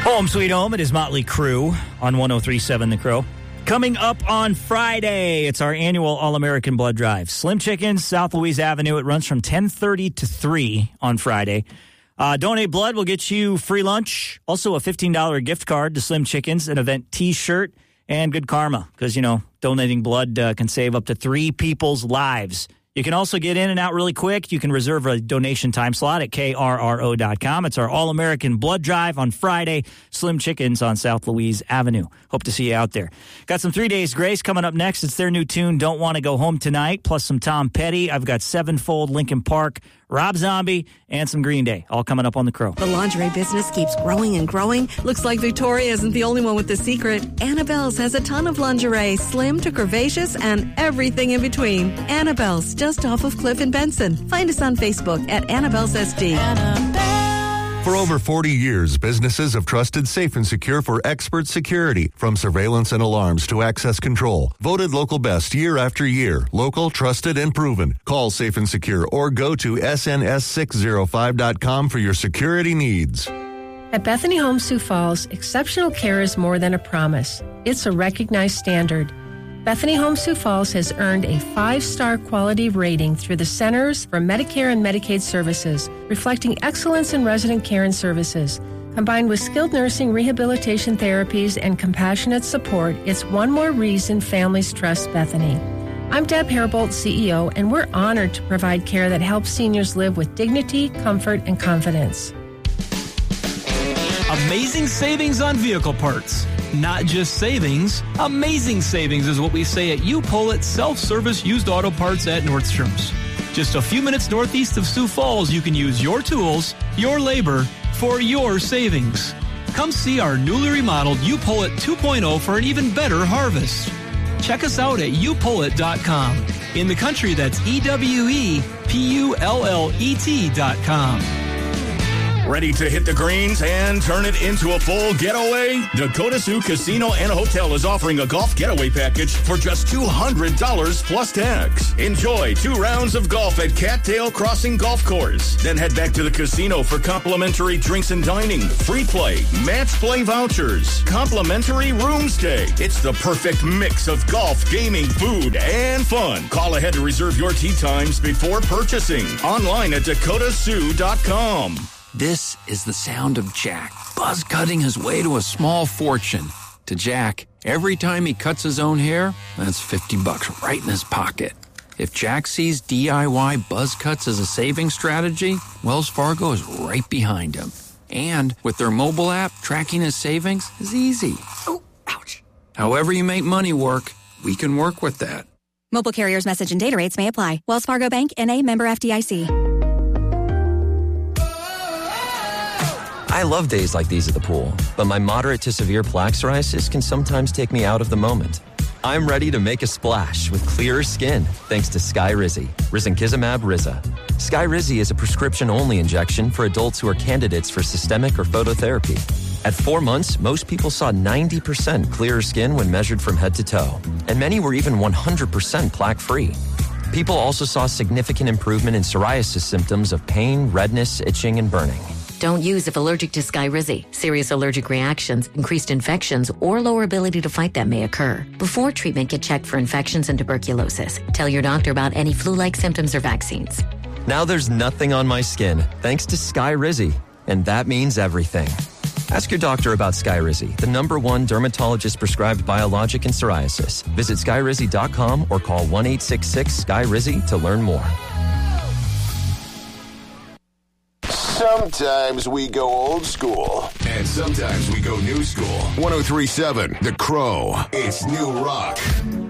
Home Sweet Home, it is Motley Crue on 103.7 The Crow. Coming up on Friday, it's our annual All-American Blood Drive. Slim Chickens, South Louise Avenue. It runs from 10:30 to 3 on Friday. Donate blood will get you free lunch. Also a $15 gift card to Slim Chickens, an event T-shirt, and good karma. Because, donating blood can save up to 3 people's lives. You can also get in and out really quick. You can reserve a donation time slot at krro.com. It's our All-American Blood Drive on Friday. Slim Chickens on South Louise Avenue. Hope to see you out there. Got some 3 Days Grace coming up next. It's their new tune, Don't Want to Go Home Tonight, plus some Tom Petty. I've got Sevenfold, Linkin Park, Rob Zombie, and some Green Day, all coming up on The Crow. The lingerie business keeps growing and growing. Looks like Victoria isn't the only one with the secret. Annabelle's has a ton of lingerie, slim to curvaceous, and everything in between. Annabelle's, just off of Cliff and Benson. Find us on Facebook at Annabelle's SD. For over 40 years, businesses have trusted Safe and Secure for expert security, from surveillance and alarms to access control. Voted local best year after year. Local, trusted, and proven. Call Safe and Secure or go to sns605.com for your security needs. At Bethany Home Sioux Falls, exceptional care is more than a promise. It's a recognized standard. Bethany Home Sioux Falls has earned a 5-star quality rating through the Centers for Medicare and Medicaid Services, reflecting excellence in resident care and services. Combined with skilled nursing, rehabilitation therapies, and compassionate support, it's one more reason families trust Bethany. I'm Deb Herbold, CEO, and we're honored to provide care that helps seniors live with dignity, comfort, and confidence. Amazing savings on vehicle parts. Not just savings, amazing savings is what we say at U-Pull Self-Service Used Auto Parts at Nordstrom's. Just a few minutes northeast of Sioux Falls, you can use your tools, your labor, for your savings. Come see our newly remodeled U-Pull 2.0 for an even better harvest. Check us out at youpullit.com. In the country, that's EWEPULLET.com. Ready to hit the greens and turn it into a full getaway? Dakota Sioux Casino and Hotel is offering a golf getaway package for just $200 plus tax. Enjoy 2 rounds of golf at Cattail Crossing Golf Course. Then head back to the casino for complimentary drinks and dining, free play, match play vouchers, complimentary room stay. It's the perfect mix of golf, gaming, food, and fun. Call ahead to reserve your tee times before purchasing. Online at dakotasioux.com. This is the sound of Jack, buzz cutting his way to a small fortune. To Jack, every time he cuts his own hair, that's $50 right in his pocket. If Jack sees DIY buzz cuts as a saving strategy, Wells Fargo is right behind him. And with their mobile app, tracking his savings is easy. Oh, ouch. However you make money work, we can work with that. Mobile carriers' message and data rates may apply. Wells Fargo Bank, N.A., member FDIC. I love days like these at the pool, but my moderate to severe plaque psoriasis can sometimes take me out of the moment. I'm ready to make a splash with clearer skin thanks to Skyrizi, risankizumab Riza. Skyrizi is a prescription-only injection for adults who are candidates for systemic or phototherapy. At 4 months, most people saw 90% clearer skin when measured from head to toe, and many were even 100% plaque-free. People also saw significant improvement in psoriasis symptoms of pain, redness, itching, and burning. Don't use if allergic to Skyrizi. Serious allergic reactions, increased infections, or lower ability to fight them may occur. Before treatment, get checked for infections and tuberculosis. Tell your doctor about any flu-like symptoms or vaccines. Now there's nothing on my skin thanks to Skyrizi, and that means everything. Ask your doctor about Skyrizi, the #1 dermatologist-prescribed biologic in psoriasis. Visit Skyrizi.com or call 1-866-SKYRIZI to learn more. Sometimes we go old school. And sometimes we go new school. 103.7 The Crow. It's new rock.